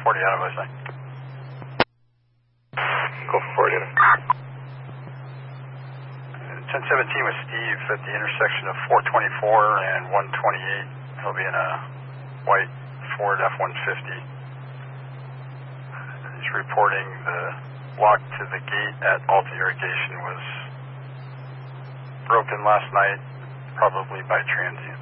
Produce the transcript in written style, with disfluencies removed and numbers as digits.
40 out of I think. Go for 40 out. 1017 with Steve at the intersection of 424 and 128. He'll be in a white Ford F-150. He's reporting the lock to the gate at Alta Irrigation was broken last night, probably by transient.